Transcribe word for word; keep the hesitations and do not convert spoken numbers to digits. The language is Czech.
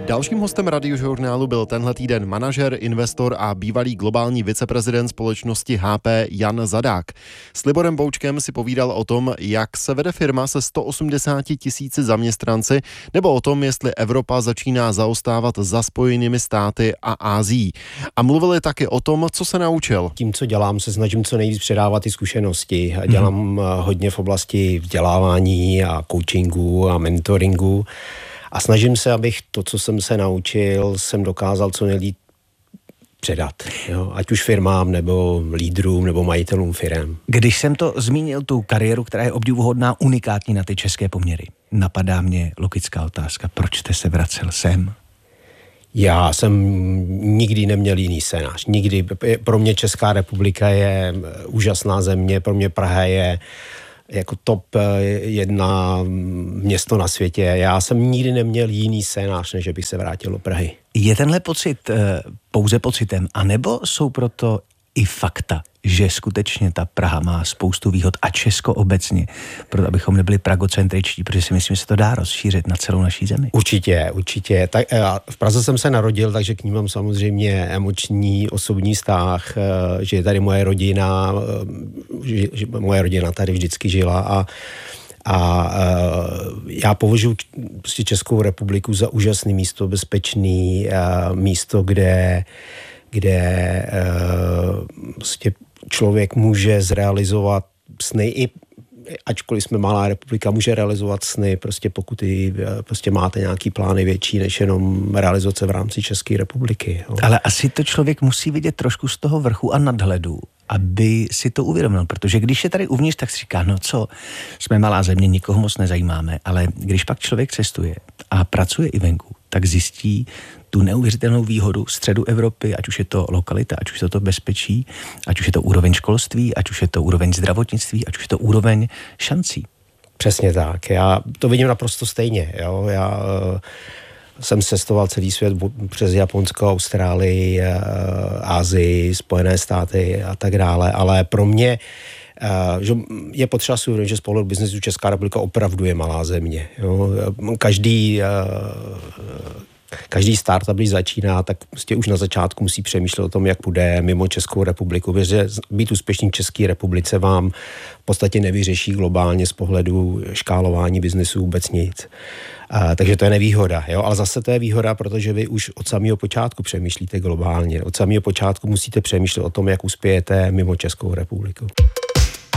Dalším hostem Radiožurnálu byl tenhle týden manažer, investor a bývalý globální viceprezident společnosti H P Jan Zadák. S Liborem Boučkem si povídal o tom, jak se vede firma se sto osmdesáti tisíci zaměstnanci, nebo o tom, jestli Evropa začíná zaostávat za Spojenými státy a Asií. A mluvili taky o tom, co se naučil. Tím, co dělám, se snažím co nejvíc předávat ty zkušenosti. Dělám hmm. hodně v oblasti vzdělávání a coachingu a mentoringu. A snažím se, abych to, co jsem se naučil, jsem dokázal co nejlíp předat. Jo? Ať už firmám, nebo lídrům, nebo majitelům firem. Když jsem to zmínil, tu kariéru, která je obdivuhodná, unikátní na ty české poměry, napadá mě logická otázka. Proč jste se vracel sem? Já jsem nikdy neměl jiný scénář. Nikdy. Pro mě Česká republika je úžasná země, pro mě Praha je jako top jedna město na světě. Já jsem nikdy neměl jiný scénář, než bych se vrátil do Prahy. Je tenhle pocit pouze pocitem, anebo jsou proto i fakta, že skutečně ta Praha má spoustu výhod a Česko obecně, proto abychom nebyli pragocentričtí, protože si myslím, že se to dá rozšířit na celou naší zemi. Určitě, určitě. Tak, v Praze jsem se narodil, takže k ní mám samozřejmě emoční, osobní vztah, že je tady moje rodina, že, že moje rodina tady vždycky žila a A já považuji prostě Českou republiku za úžasné místo, bezpečné místo, kde, kde prostě člověk může zrealizovat sny, i ačkoliv jsme malá republika, může realizovat sny, prostě pokud i, prostě máte nějaký plány větší, než jenom realizace v rámci České republiky. Jo. Ale asi to člověk musí vidět trošku z toho vrchu a nadhledu, aby si to uvědomil, protože když je tady uvnitř, tak si říká, no co, jsme malá země, nikoho moc nezajímáme, ale když pak člověk cestuje a pracuje i venku, tak zjistí tu neuvěřitelnou výhodu středu Evropy, ať už je to lokalita, ať už je to bezpečí, ať už je to úroveň školství, ať už je to úroveň zdravotnictví, ať už je to úroveň šancí. Přesně tak. Já to vidím naprosto stejně. Jo? Já uh, jsem cestoval celý svět přes Japonsko, Austrálii, uh, Asii, Spojené státy a tak dále, ale pro mě Uh, že je potřeba si uvědomit, že z pohledu biznesu Česká republika opravdu je malá země. Jo? Každý, uh, každý startup, když začíná, tak prostě už na začátku musí přemýšlet o tom, jak půjde mimo Českou republiku, protože být úspěšný v České republice vám v podstatě nevyřeší globálně z pohledu škálování biznesu vůbec nic. Uh, takže to je nevýhoda, jo? Ale zase to je výhoda, protože vy už od samého počátku přemýšlíte globálně. Od samého počátku musíte přemýšlet o tom, jak uspějete mimo Českou republiku.